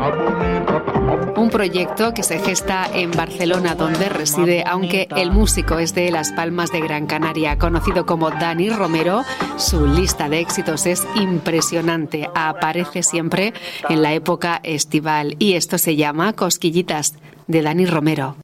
Un proyecto que se gesta en Barcelona, donde reside, aunque el músico es de Las Palmas de Gran Canaria. Conocido como Dani Romero, su lista de éxitos es impresionante. Aparece siempre en la época estival y esto se llama Cosquillitas, de Dani Romero.